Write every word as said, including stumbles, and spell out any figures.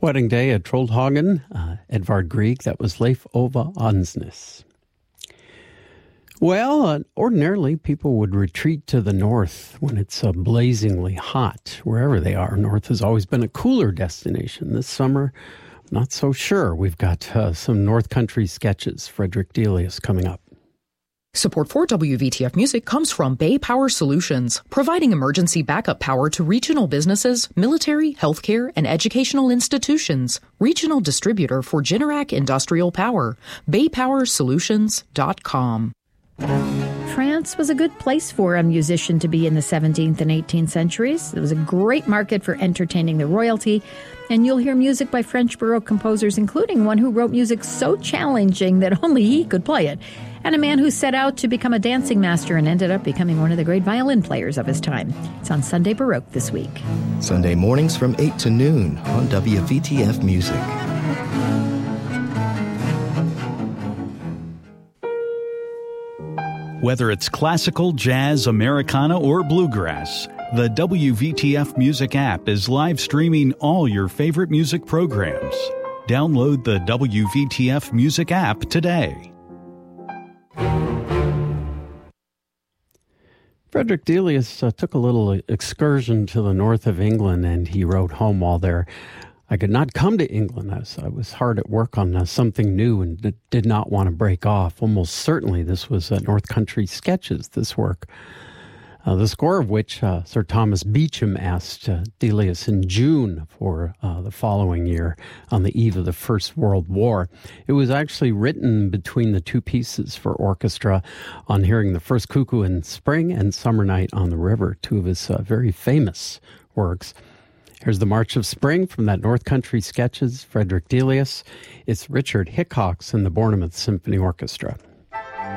Wedding Day at Troldhagen, uh, Edvard Grieg, that was Leif Ove Ansnes. Well, uh, ordinarily people would retreat to the north when it's uh, blazingly hot, wherever they are. North has always been a cooler destination. This summer, not so sure. We've got uh, some North Country sketches. Frederick Delius coming up. Support for W V T F Music comes from Bay Power Solutions, providing emergency backup power to regional businesses, military, healthcare, and educational institutions. Regional distributor for Generac Industrial Power. bay power solutions dot com. France was a good place for a musician to be in the seventeenth and eighteenth centuries. It was a great market for entertaining the royalty, and you'll hear music by French Baroque composers, including one who wrote music so challenging that only he could play it, and a man who set out to become a dancing master and ended up becoming one of the great violin players of his time. It's on Sunday Baroque this week. Sunday mornings from eight to noon on W V T F Music. Whether it's classical, jazz, Americana, or bluegrass, the W V T F Music app is live streaming all your favorite music programs. Download the W V T F Music app today. Frederick Delius uh, took a little excursion to the north of England, and he wrote home while there. I could not come to England as I was hard at work on uh, something new and d- did not want to break off. Almost certainly this was uh, North Country Sketches, this work, uh, the score of which uh, Sir Thomas Beecham asked uh, Delius in June for uh, the following year on the eve of the First World War. It was actually written between the two pieces for orchestra on hearing the first Cuckoo in Spring and Summer Night on the River, two of his uh, very famous works. Here's the March of Spring from that North Country Sketches, Frederick Delius. It's Richard Hickox and the Bournemouth Symphony Orchestra.